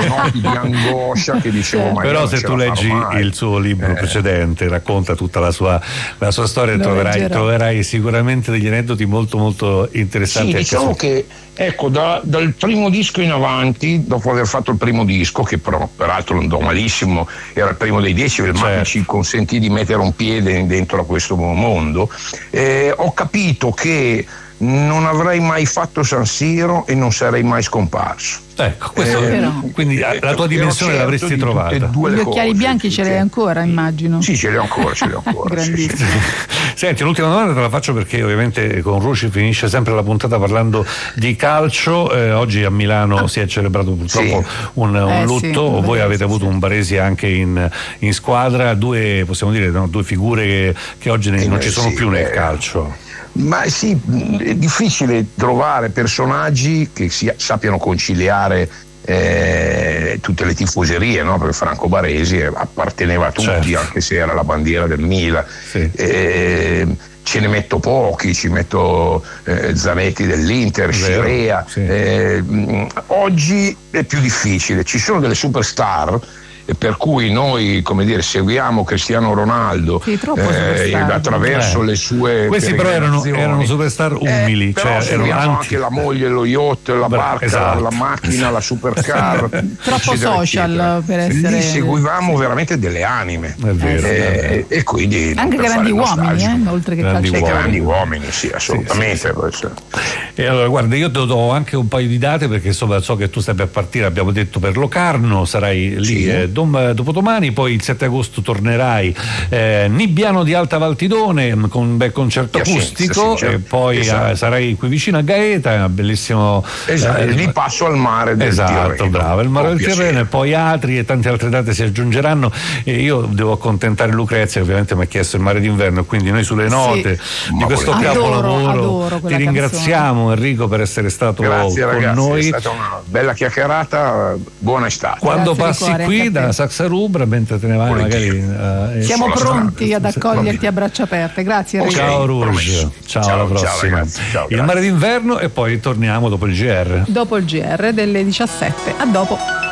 notti di angoscia che dicevo ma però se tu leggi il suo libro precedente, racconta tutta la sua storia, troverai sicuramente degli aneddoti molto molto interessanti. Sì, diciamo che ecco, dal primo disco in avanti, dopo aver fatto il primo disco, che però peraltro lo andò malissimo, era il primo dei 10, ma che ci consentì di mettere un piede dentro a questo mondo, ho capito che non avrei mai fatto San Siro e non sarei mai scomparso. Ecco, questo quindi la tua dimensione l'avresti trovata. Gli occhiali bianchi ce li hai ancora, immagino. Sì, ce li ho ancora. Grandissimo. Senti, l'ultima domanda te la faccio perché ovviamente con Ruci finisce sempre la puntata parlando di calcio. Oggi a Milano si è celebrato purtroppo un lutto. Voi avete avuto un Baresi anche in squadra, possiamo dire due figure che oggi non ci sono più nel calcio. Ma sì, è difficile trovare personaggi che sappiano conciliare tutte le tifoserie, no? Perché Franco Baresi apparteneva a tutti, anche se era la bandiera del Milan. Ce ne metto pochi, ci metto Zanetti dell'Inter, Scirea. Oggi è più difficile, ci sono delle superstar per cui noi, come dire, seguiamo Cristiano Ronaldo attraverso le sue questi però erano superstar umili, però seguiamo anche la moglie, lo yacht, la barca, la macchina, la supercar troppo social per essere lì seguivamo veramente delle anime, è vero, e quindi anche grandi uomini, oltre che calciatori. Grandi uomini, sì, assolutamente. E allora guarda, io ti do anche un paio di date perché so che tu stai per partire, abbiamo detto, per Locarno, sarai lì dopodomani, poi il 7 agosto tornerai Nibbiano di Alta Valtidone con un bel concerto acustico, e poi sarai qui vicino a Gaeta, bellissimo, lì passo al mare del Tirreno. Bravo, il mare del Tirreno, e poi Atri e tante altre date si aggiungeranno, e io devo accontentare Lucrezia che ovviamente mi ha chiesto il mare d'inverno, quindi noi sulle note di questo capolavoro ti ringraziamo, Enrico, per essere stato con noi. È stata una bella chiacchierata, buona estate. Quando passi qui da Saxa Rubra, mentre te ne vai magari siamo pronti ad accoglierti a braccia aperte. Grazie Enrico. Ciao Rouge, ciao, alla prossima. Ciao, il mare d'inverno, e poi torniamo dopo il GR delle 17. A dopo.